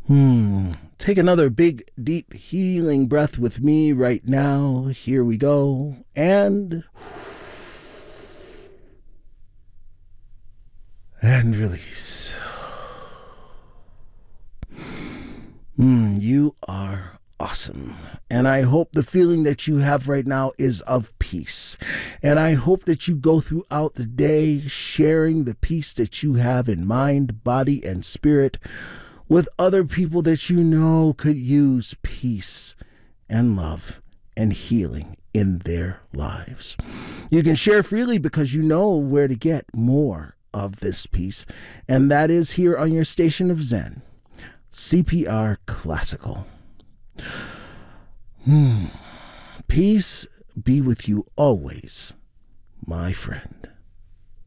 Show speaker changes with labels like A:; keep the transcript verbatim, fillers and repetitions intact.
A: Hmm. Take another big, deep, healing breath with me right now. Here we go. And. And release. Hmm. You are awesome. And I hope the feeling that you have right now is of peace. And I hope that you go throughout the day sharing the peace that you have in mind, body, and spirit with other people that you know could use peace and love and healing in their lives. You can share freely because you know where to get more of this peace, and that is here on your station of Zen, C P R Classical. Hmm. Peace be with you always, my friend.